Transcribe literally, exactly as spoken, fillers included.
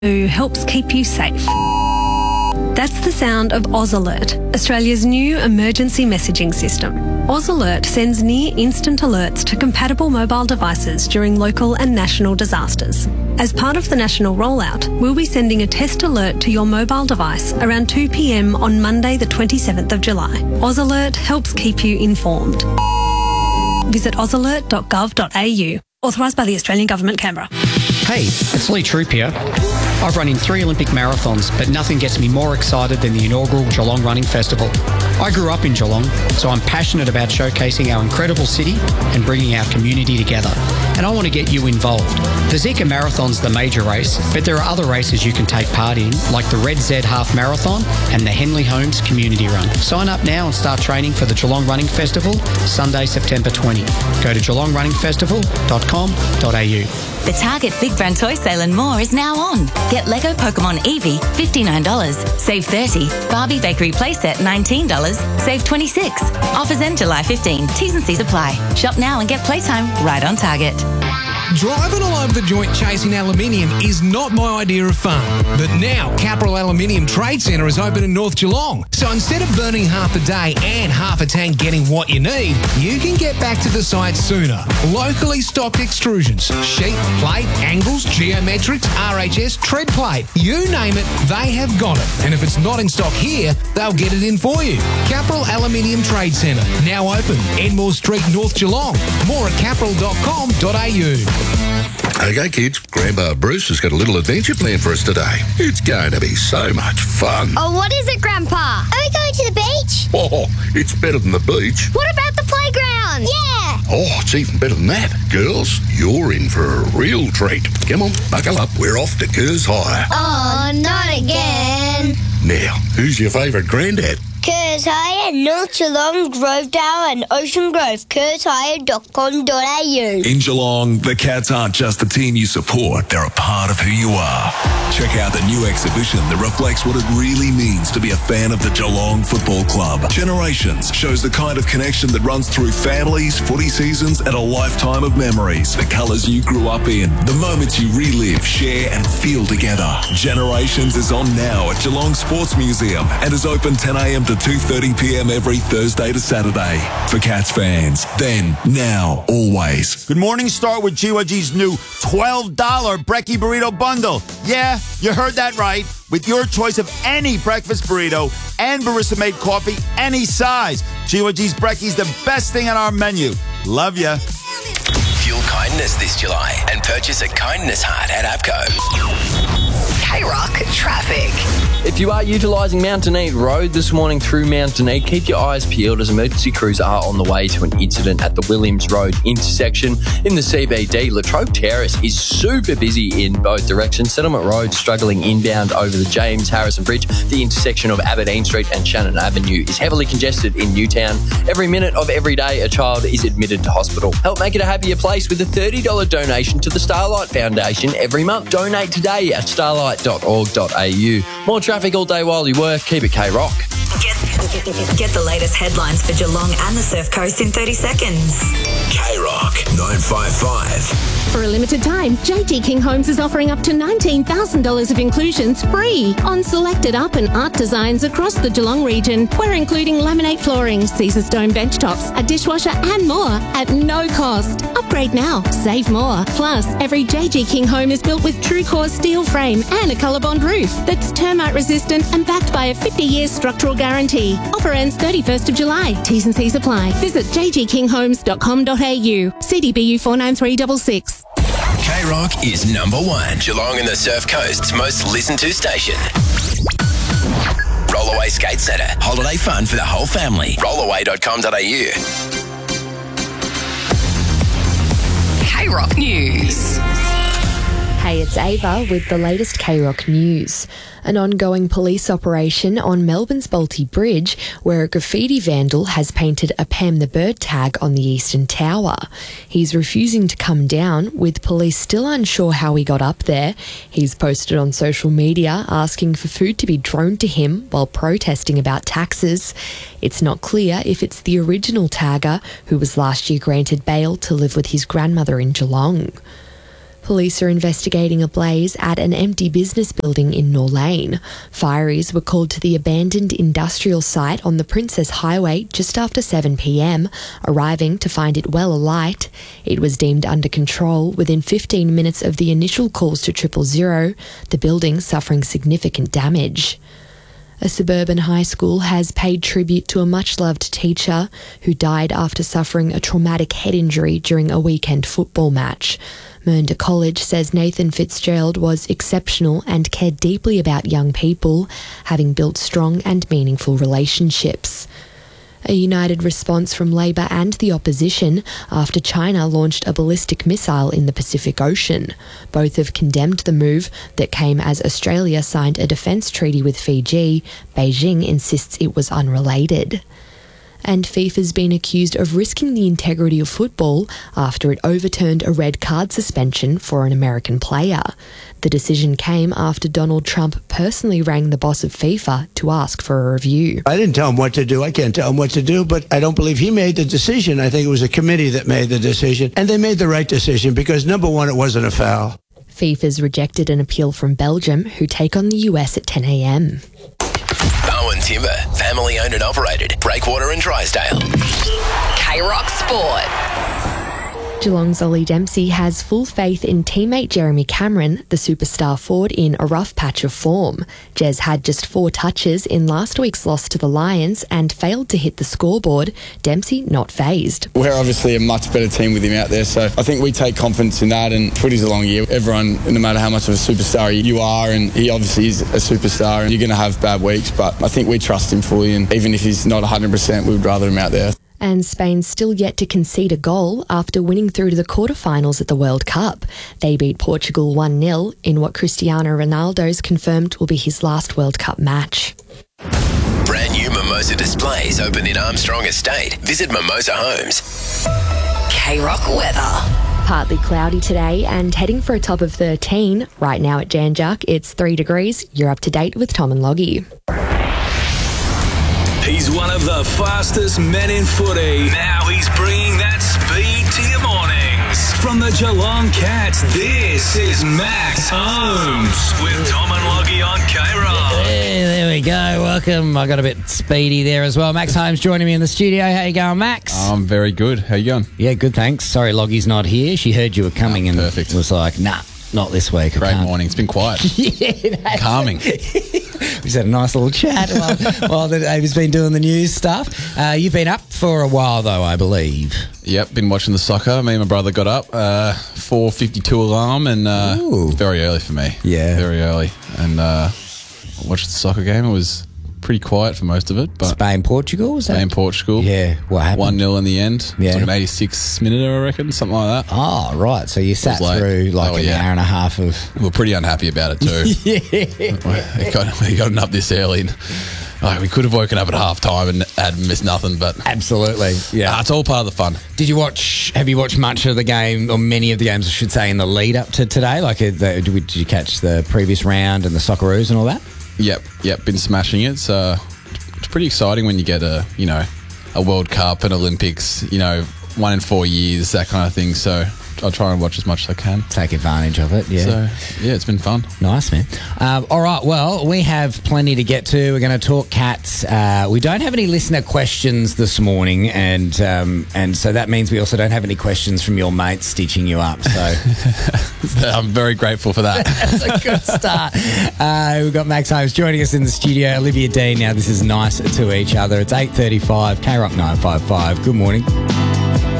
who helps keep you safe. That's the sound of Oz Alert, Australia's new emergency messaging system. Oz Alert sends near-instant alerts to compatible mobile devices during local and national disasters. As part of the national rollout, we'll be sending a test alert to your mobile device around two p m on Monday the twenty-seventh of July. Oz Alert helps keep you informed. Visit oz alert dot gov dot a u. Authorised by the Australian Government, Canberra. Hey, it's Lee Troop here. I've run in three Olympic marathons, but nothing gets me more excited than the inaugural Geelong Running Festival. I grew up in Geelong, so I'm passionate about showcasing our incredible city and bringing our community together. And I want to get you involved. The Zika Marathon's the major race, but there are other races you can take part in, like the Red Z Half Marathon and the Henley Holmes Community Run. Sign up now and start training for the Geelong Running Festival, Sunday, September twentieth. Go to geelong running festival dot com dot a u. The Target Big Brand Toy Sale and more is now on. Get Lego Pokemon Eevee, fifty-nine dollars. Save thirty dollars. Barbie Bakery Playset, nineteen dollars. Save twenty-six dollars. Offers end July fifteenth. T's and C's apply. Shop now and get playtime right on Target. Driving all over the joint chasing aluminium is not my idea of fun. But now, Capral Aluminium Trade Centre is open in North Geelong. So instead of burning half a day and half a tank getting what you need, you can get back to the site sooner. Locally stocked extrusions, sheet, plate, angles, geometrics, R H S, tread plate. You name it, they have got it. And if it's not in stock here, they'll get it in for you. Capral Aluminium Trade Centre, now open, Enmore Street, North Geelong. More at capral dot com dot a u. Okay, kids, Grandpa Bruce has got a little adventure planned for us today. It's going to be so much fun. Oh, what is it, Grandpa? Are we going to the beach? Oh, it's better than the beach. What about the playground? Yeah. Oh, it's even better than that. Girls, you're in for a real treat. Come on, buckle up. We're off to Kerrs Hire. Oh, not again. Now, who's your favourite granddad? Kerrs Hire, North Geelong, Grovedale and Ocean Grove. kerrs hire dot com dot a u. In Geelong, the Cats aren't just a team you support, they're a part of who you are. Check out the new exhibition that reflects what it really means to be a fan of the Geelong Football Club. Generations shows the kind of connection that runs through families, footy seasons and a lifetime of memories. The colours you grew up in, the moments you relive, share and feel together. Generations is on now at Geelong Sports Museum and is open ten a m to two thirty p m every Thursday to Saturday. For Cats fans, then, now, always. Good morning, start with G Y G's new twelve dollar Brekkie Burrito Bundle. Yeah, you heard that right. With your choice of any breakfast burrito and barista-made coffee, any size. G Y G's Brekkie's the best thing on our menu. Love ya. Fuel kindness this July and purchase a kindness heart at APCO. K-Rock traffic. If you are utilising Mountainade Road this morning through Mountainade, keep your eyes peeled as emergency crews are on the way to an incident at the Williams Road intersection in the C B D. Latrobe Terrace is super busy in both directions. Settlement Road struggling inbound over the James Harrison Bridge. The intersection of Aberdeen Street and Shannon Avenue is heavily congested in Newtown. Every minute of every day, a child is admitted to hospital. Help make it a happier place with a thirty dollars donation to the Starlight Foundation every month. Donate today at starlight dot org dot a u. More traffic all day while you work. Keep it K-Rock. Get, get the latest headlines for Geelong and the Surf Coast in thirty seconds. K-Rock nine five five. For a limited time, J G King Homes is offering up to nineteen thousand dollars of inclusions free on selected up and art designs across the Geelong region. We're including laminate flooring, Caesar stone bench tops, a dishwasher and more at no cost. Upgrade now, save more. Plus, every J G King home is built with TrueCore steel frame and a ColourBond roof that's termite resistant and backed by a fifty year structural guarantee. Offer ends thirty-first of July. T's and C's apply. Visit j g king homes dot com dot a u. C D B U four nine three six six. K-Rock is number one. Geelong and the Surf Coast's most listened to station. Rollaway Skate Centre. Holiday fun for the whole family. rollaway dot com dot a u. K-Rock News. Hey, it's Ava with the latest K-Rock news. An ongoing police operation on Melbourne's Bolte Bridge, where a graffiti vandal has painted a Pam the Bird tag on the Eastern Tower. He's refusing to come down, with police still unsure how he got up there. He's posted on social media asking for food to be droned to him while protesting about taxes. It's not clear if it's the original tagger, who was last year granted bail to live with his grandmother in Geelong. Police are investigating a blaze at an empty business building in Norlane. Fireys were called to the abandoned industrial site on the Princess Highway just after seven p m, arriving to find it well alight. It was deemed under control within fifteen minutes of the initial calls to triple zero, the building suffering significant damage. A suburban high school has paid tribute to a much-loved teacher who died after suffering a traumatic head injury during a weekend football match. Mernda College says Nathan Fitzgerald was exceptional and cared deeply about young people, having built strong and meaningful relationships. A united response from Labor and the opposition after China launched a ballistic missile in the Pacific Ocean. Both have condemned the move that came as Australia signed a defence treaty with Fiji. Beijing insists it was unrelated. And FIFA's been accused of risking the integrity of football after it overturned a red card suspension for an American player. The decision came after Donald Trump personally rang the boss of FIFA to ask for a review. I didn't tell him what to do. I can't tell him what to do, but I don't believe he made the decision. I think it was a committee that made the decision, and they made the right decision because, number one, it wasn't a foul. FIFA's rejected an appeal from Belgium, who take on the U S at ten a m. Bowen Timber, family owned and operated. Breakwater and Drysdale. K-Rock Sport. Geelong's Ollie Dempsey has full faith in teammate Jeremy Cameron, the superstar forward, in a rough patch of form. Jez had just four touches in last week's loss to the Lions and failed to hit the scoreboard. Dempsey not fazed. We're obviously a much better team with him out there, so I think we take confidence in that, and footy's a long year. Everyone, no matter how much of a superstar you are, and he obviously is a superstar, and you're going to have bad weeks, but I think we trust him fully, and even if he's not one hundred percent, we would rather him out there. And Spain's still yet to concede a goal after winning through to the quarterfinals at the World Cup. They beat Portugal one nil in what Cristiano Ronaldo's confirmed will be his last World Cup match. Brand new Mimosa displays open in Armstrong Estate. Visit Mimosa Homes. K-Rock weather. Partly cloudy today and heading for a top of thirteen. Right now at Jan Juc, it's three degrees. You're up to date with Tom and Loggie. He's one of the fastest men in footy. Now he's bringing that speed to your mornings. From the Geelong Cats, this is Max Holmes with Tom and Loggie on K-Rock. Yeah, there we go. Welcome. I got a bit speedy there as well. Max Holmes joining me in the studio. How you going, Max? I'm very good. How you going? Yeah, good, thanks. Sorry, Loggie's not here. She heard you were coming oh, and perfect. was like, nah, not this week. Great morning. It's been quiet. Yeah, that's calming. We just had a nice little chat while, while the, Ava's been doing the news stuff. Uh, you've been up for a while, though, I believe. Yep, been watching the soccer. Me and my brother got up, uh, four fifty-two alarm, and uh, very early for me. Yeah. Very early. And uh, watched the soccer game. It was pretty quiet for most of it. But Spain-Portugal, was that? Spain-Portugal. Yeah, what happened? one nil in the end. Yeah. It was like an eighty-six minute, I reckon, something like that. Oh, right. So you sat through like oh, an yeah. hour and a half of... We were pretty unhappy about it too. Yeah. We got, we got up this early and oh, we could have woken up at half time and had missed nothing, but... Absolutely, yeah. Uh, it's all part of the fun. Did you watch, have you watched much of the game, or many of the games, I should say, in the lead up to today? Like, uh, the, did you catch the previous round and the Socceroos and all that? Yep, yep, been smashing it. So it's pretty exciting when you get a, you know, a World Cup and Olympics, you know, one in four years, that kind of thing. So I'll try and watch as much as I can. Take advantage of it, yeah. So, yeah, it's been fun. Nice, man. Um, all right, well, we have plenty to get to. We're going to talk Cats. Uh, we don't have any listener questions this morning, and um, and so that means we also don't have any questions from your mates stitching you up. So I'm very grateful for that. That's a good start. Uh, we've got Max Holmes joining us in the studio. Olivia Dean. Now, this is Nice to Each Other. It's eight thirty-five, K-Rock nine five five. Good morning.